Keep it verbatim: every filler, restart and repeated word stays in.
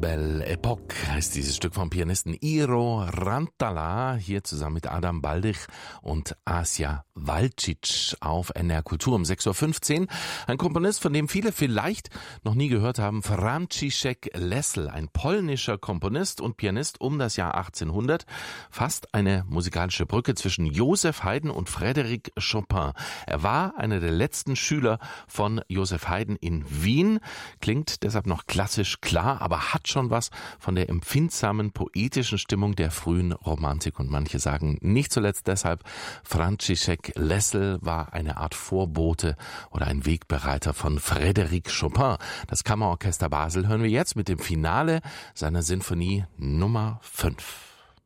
Belle Époque heißt dieses Stück vom Pianisten Iro Rantala, hier zusammen mit Adam Baldich und Asia Valcic auf N D R Kultur um sechs Uhr fünfzehn. Ein Komponist, von dem viele vielleicht noch nie gehört haben, Franciszek Lessel, ein polnischer Komponist und Pianist um das Jahr achtzehnhundert, fast eine musikalische Brücke zwischen Joseph Haydn und Frédéric Chopin. Er war einer der letzten Schüler von Joseph Haydn in Wien, klingt deshalb noch klassisch klar, aber hat schon was von der empfindsamen, poetischen Stimmung der frühen Romantik. Und manche sagen nicht zuletzt deshalb, Franciszek Lessel war eine Art Vorbote oder ein Wegbereiter von Frédéric Chopin. Das Kammerorchester Basel hören wir jetzt mit dem Finale seiner Sinfonie Nummer fünf.